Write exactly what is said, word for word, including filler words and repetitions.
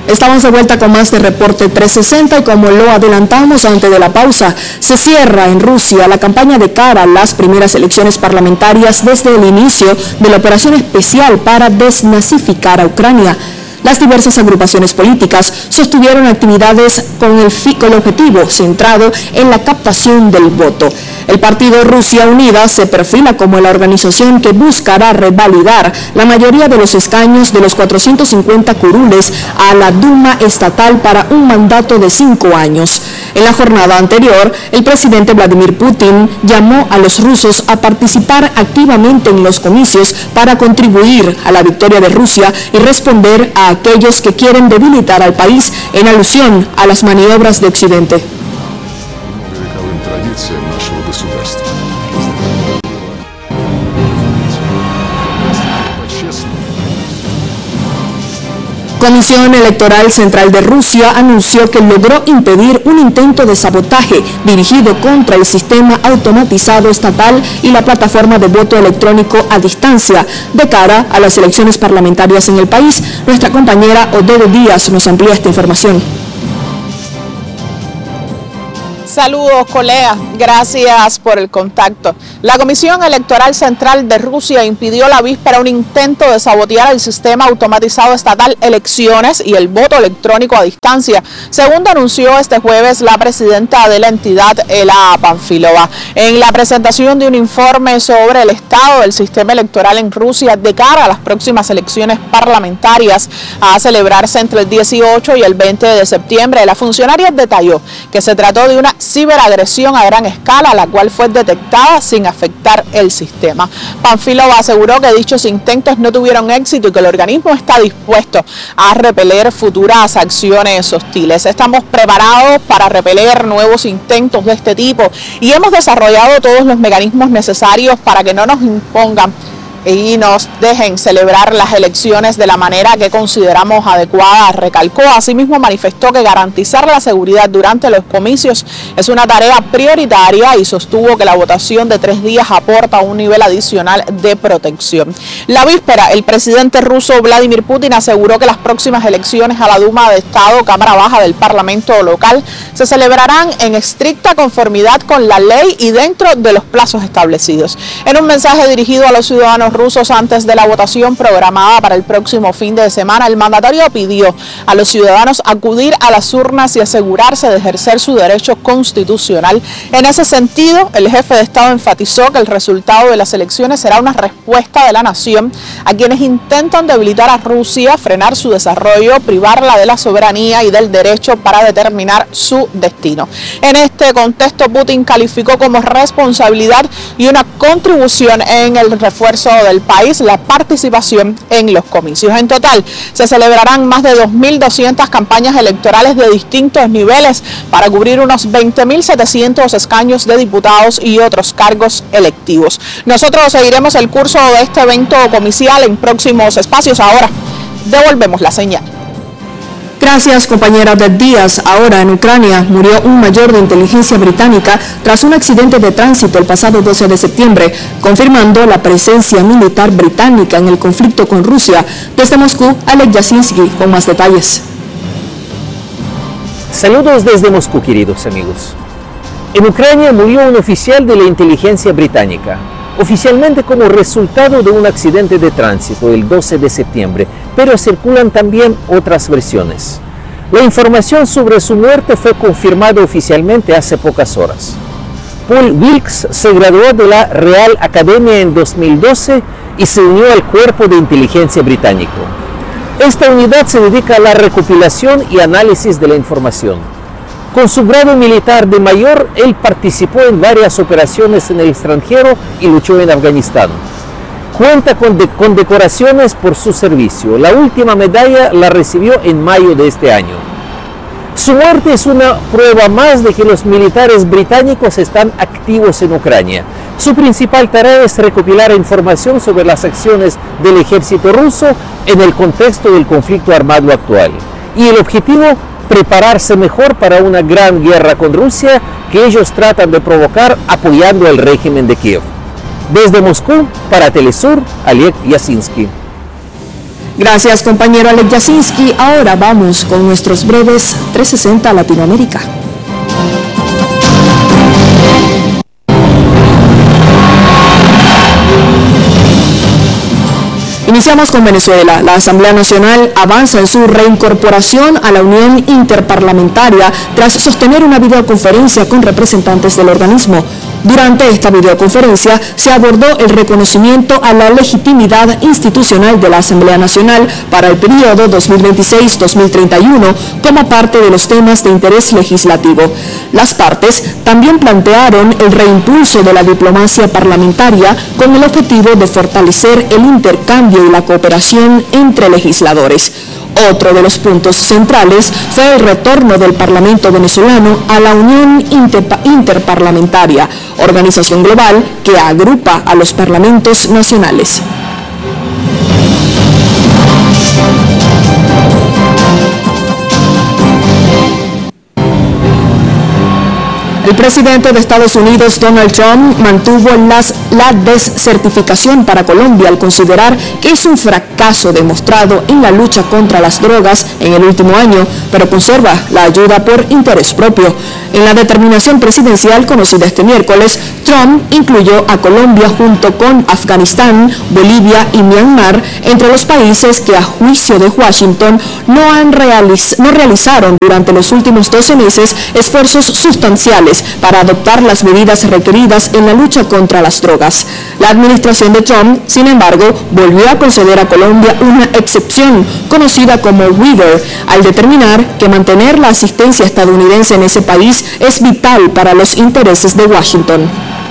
Estamos de vuelta con más de Reporte trescientos sesenta y como lo adelantamos antes de la pausa, se cierra en Rusia la campaña de cara a las primeras elecciones parlamentarias desde el inicio de la operación especial para desnazificar a Ucrania. Las diversas agrupaciones políticas sostuvieron actividades con el, con el objetivo centrado en la captación del voto. El partido Rusia Unida se perfila como la organización que buscará revalidar la mayoría de los escaños de los cuatrocientos cincuenta curules a la Duma estatal para un mandato de cinco años. En la jornada anterior, el presidente Vladimir Putin llamó a los rusos a participar activamente en los comicios para contribuir a la victoria de Rusia y responder a aquellos que quieren debilitar al país en alusión a las maniobras de Occidente. Comisión Electoral Central de Rusia anunció que logró impedir un intento de sabotaje dirigido contra el sistema automatizado estatal y la plataforma de voto electrónico a distancia de cara a las elecciones parlamentarias en el país. Nuestra compañera Odede Díaz nos amplía esta información. Saludos, colegas. Gracias por el contacto. La Comisión Electoral Central de Rusia impidió la víspera un intento de sabotear el sistema automatizado estatal, elecciones y el voto electrónico a distancia, según anunció este jueves la presidenta de la entidad, Ela Panfilova. En la presentación de un informe sobre el estado del sistema electoral en Rusia de cara a las próximas elecciones parlamentarias a celebrarse entre el dieciocho y el veinte de septiembre, la funcionaria detalló que se trató de una ciberagresión a gran escala, la cual fue detectada sin afectar el sistema. Panfilova aseguró que dichos intentos no tuvieron éxito y que el organismo está dispuesto a repeler futuras acciones hostiles. Estamos preparados para repeler nuevos intentos de este tipo y hemos desarrollado todos los mecanismos necesarios para que no nos impongan y nos dejen celebrar las elecciones de la manera que consideramos adecuada, recalcó. Asimismo, manifestó que garantizar la seguridad durante los comicios es una tarea prioritaria y sostuvo que la votación de tres días aporta un nivel adicional de protección. La víspera, el presidente ruso Vladimir Putin aseguró que las próximas elecciones a la Duma de Estado, Cámara Baja del Parlamento local, se celebrarán en estricta conformidad con la ley y dentro de los plazos establecidos. En un mensaje dirigido a los ciudadanos rusos antes de la votación programada para el próximo fin de semana, el mandatario pidió a los ciudadanos acudir a las urnas y asegurarse de ejercer su derecho constitucional. En ese sentido, el jefe de Estado enfatizó que el resultado de las elecciones será una respuesta de la nación a quienes intentan debilitar a Rusia, frenar su desarrollo, privarla de la soberanía y del derecho para determinar su destino. En este contexto, Putin calificó como responsabilidad y una contribución en el refuerzo del país la participación en los comicios. En total, se celebrarán más de dos mil doscientas campañas electorales de distintos niveles para cubrir unos veinte mil setecientos escaños de diputados y otros cargos electivos. Nosotros seguiremos el curso de este evento comicial en próximos espacios. Ahora, devolvemos la señal. Gracias, compañera de Díaz. Ahora en Ucrania murió un mayor de inteligencia británica tras un accidente de tránsito el pasado doce de septiembre, confirmando la presencia militar británica en el conflicto con Rusia. Desde Moscú, Alek Jasinski con más detalles. Saludos desde Moscú, queridos amigos. En Ucrania murió un oficial de la inteligencia británica, oficialmente como resultado de un accidente de tránsito el doce de septiembre, pero circulan también otras versiones. La información sobre su muerte fue confirmada oficialmente hace pocas horas. Paul Wilkes se graduó de la Real Academia en dos mil doce y se unió al Cuerpo de Inteligencia Británico. Esta unidad se dedica a la recopilación y análisis de la información. Con su grado militar de mayor, él participó en varias operaciones en el extranjero y luchó en Afganistán. Cuenta con condecoraciones por su servicio. La última medalla la recibió en mayo de este año. Su muerte es una prueba más de que los militares británicos están activos en Ucrania. Su principal tarea es recopilar información sobre las acciones del ejército ruso en el contexto del conflicto armado actual. Y el objetivo, prepararse mejor para una gran guerra con Rusia que ellos tratan de provocar apoyando al régimen de Kiev. Desde Moscú, para Telesur, Alek Jasinski. Gracias, compañero Alec Jasinski. Ahora vamos con nuestros breves trescientos sesenta Latinoamérica. Iniciamos con Venezuela. La Asamblea Nacional avanza en su reincorporación a la Unión Interparlamentaria tras sostener una videoconferencia con representantes del organismo. Durante esta videoconferencia se abordó el reconocimiento a la legitimidad institucional de la Asamblea Nacional para el periodo dos mil veintiséis a dos mil treinta y uno como parte de los temas de interés legislativo. Las partes también plantearon el reimpulso de la diplomacia parlamentaria con el objetivo de fortalecer el intercambio y la cooperación entre legisladores. Otro de los puntos centrales fue el retorno del Parlamento venezolano a la Unión Interparlamentaria, organización global que agrupa a los parlamentos nacionales. El presidente de Estados Unidos, Donald Trump, mantuvo las, la descertificación para Colombia al considerar que es un fracaso demostrado en la lucha contra las drogas en el último año, pero conserva la ayuda por interés propio. En la determinación presidencial conocida este miércoles, Trump incluyó a Colombia junto con Afganistán, Bolivia y Myanmar entre los países que a juicio de Washington no, han realiz- no realizaron durante los últimos doce meses esfuerzos sustanciales para adoptar las medidas requeridas en la lucha contra las drogas. La administración de Trump, sin embargo, volvió a conceder a Colombia una excepción conocida como waiver, al determinar que mantener la asistencia estadounidense en ese país es vital para los intereses de Washington.